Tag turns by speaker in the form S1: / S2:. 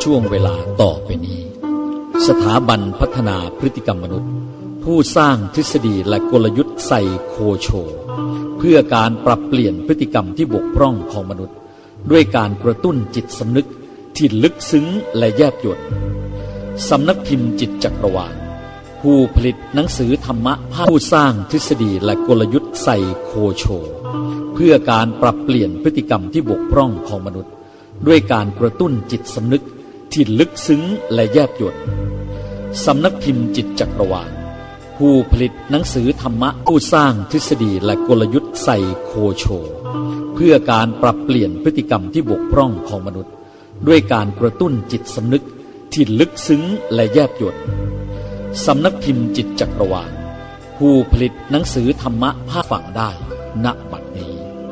S1: ช่วงเวลาต่อไปนี้สถาบันพัฒนาพฤติกรรมมนุษย์ผู้สร้างทฤษฎีและกลยุทธ์ไซโคโชเพื่อการปรับเปลี่ยนพฤติกรรมที่บกพร่องของมนุษย์ด้วยการกระตุ้นจิตสำนึกที่ลึกซึ้งและแยบยลสำนักพิมพ์จิตจักรวาลผู้ผลิตหนังสือธรรมะผู้สร้างทฤษฎีและกลยุทธ์ไซโคโชเพื่อการปรับเปลี่ยนพฤติกรรมที่บกพร่องของมนุษย์ด้วยการกระตุ้นจิตสำนึกที่ลึกซึ้งและแยบยลสำนักพิมพ์จิตจักรวาลผู้ผลิตหนังสือธรรมะผู้สร้างทฤษฎีและกลยุทธ์ไซโคโชเพื่อการปรับเปลี่ยนพฤติกรรมที่บกพร่องของมนุษย์ด้วยการกระตุ้นจิตสำนึกที่ลึกซึ้งและแยบยลสำนักพิมพ์จิตจักรวาลผู้ผลิตหนังสือธรรมะภาคฝังได้ณบัด